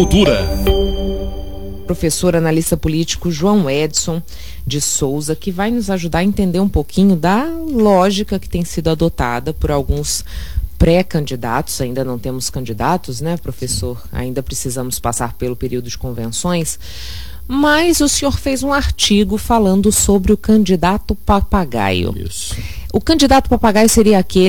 Cultura. Professor analista político João Edson de Souza, que vai nos ajudar a entender um pouquinho da lógica que tem sido adotada por alguns pré-candidatos. Ainda não temos candidatos, né, professor? Ainda precisamos passar pelo período de convenções. Mas o senhor fez um artigo falando sobre o candidato papagaio. Isso. O candidato papagaio seria aquele